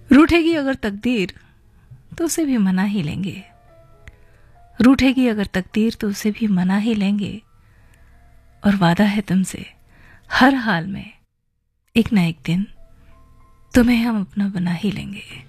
रूठेगी अगर तकदीर तो उसे भी मना ही लेंगे, रूठेगी अगर तकदीर तो उसे भी मना ही लेंगे। और वादा है तुमसे हर हाल में एक ना एक दिन तुम्हें हम अपना बना ही लेंगे।